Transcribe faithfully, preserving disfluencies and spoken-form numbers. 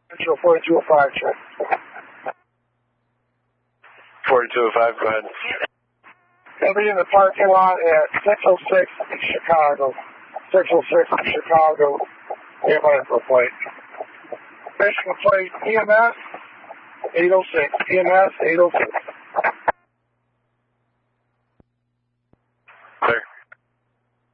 Central forty-two oh five, check. forty-two oh five, go ahead. They'll be in the parking lot at six oh six in Chicago. six oh six in Chicago. They have license plate. Michigan plate P M S eight oh six. P M S eight oh six.